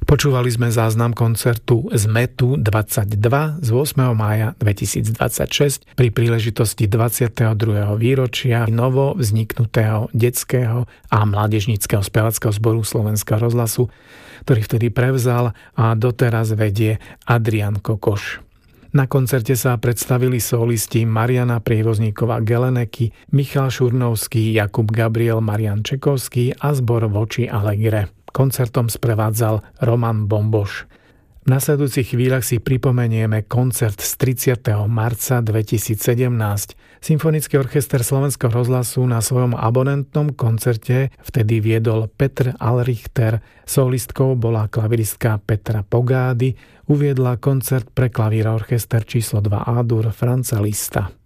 Počúvali sme záznam koncertu z METu 22 z 8. mája 2026 pri príležitosti 22. výročia novo vzniknutého detského a mládežníckeho speváckeho zboru Slovenského rozhlasu, ktorý vtedy prevzal a doteraz vedie Adrián Kokoš. Na koncerte sa predstavili solisti Mariana Prievozníková Geleneky, Michal Šurnovský, Jakub Gabriel, Marian Čekovský a zbor Voči Allegre. Koncertom sprevádzal Roman Bomboš. V nasledujúcich chvíľach si pripomenieme koncert z 30. marca 2017. Symfonický orchester Slovenského rozhlasu na svojom abonentnom koncerte vtedy viedol Petr Alrichter. Solistkou bola klaviristka Petra Pogády. Uviedla koncert pre klavír a orchester číslo 2 A-dur Franza Lista.